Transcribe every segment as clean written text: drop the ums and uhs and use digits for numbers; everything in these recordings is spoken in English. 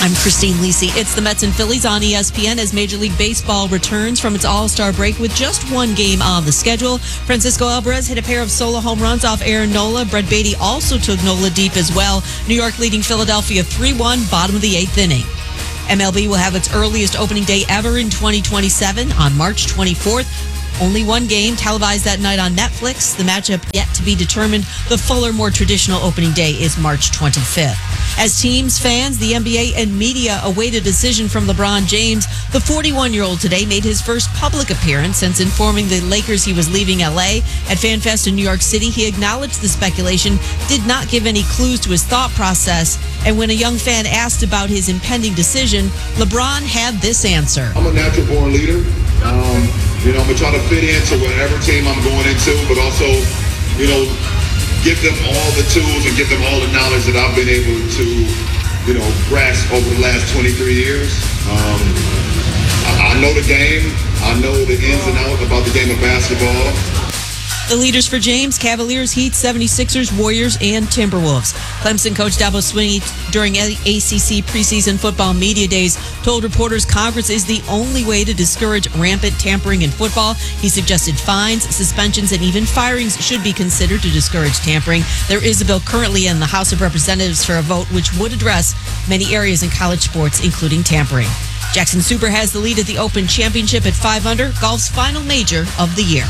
I'm Christine Lisi. It's the Mets and Phillies on ESPN as Major League Baseball returns from its All-Star break with just one game on the schedule. Francisco Alvarez hit a pair of solo home runs off Aaron Nola. Brett Beatty also took Nola deep as well. New York leading Philadelphia 3-1, bottom of the 8th inning. MLB will have its earliest opening day ever in 2027 on March 24th. Only one game televised that night on Netflix. The matchup yet to be determined. The fuller, more traditional opening day is March 25th. As teams, fans, the NBA, and media await a decision from LeBron James, the 41-year-old today made his first public appearance since informing the Lakers he was leaving LA. At FanFest in New York City, he acknowledged the speculation, did not give any clues to his thought process, and when a young fan asked about his impending decision, LeBron had this answer. I'm a natural-born leader. I'm going to try to fit into whatever team I'm going into, but also, give them all the tools and give them all the knowledge that I've been able to, grasp over the last 23 years. I know the game. I know the ins and outs about the game of basketball. The leaders for James: Cavaliers, Heat, 76ers, Warriors, and Timberwolves. Clemson coach Dabo Swinney, during ACC preseason football media days, told reporters Congress is the only way to discourage rampant tampering in football. He suggested fines, suspensions, and even firings should be considered to discourage tampering. There is a bill currently in the House of Representatives for a vote which would address many areas in college sports, including tampering. Jackson Super has the lead at the Open Championship at 5 under, golf's final major of the year.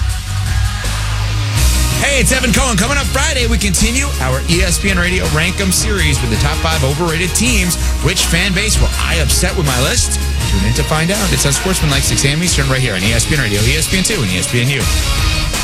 Hey, it's Evan Cohen. Coming up Friday, we continue our ESPN Radio Rank 'em series with the top 5 overrated teams. Which fan base will I upset with my list? Tune in to find out. It's on Sportsman like 6 a.m. Eastern right here on ESPN Radio, ESPN2, and ESPNU.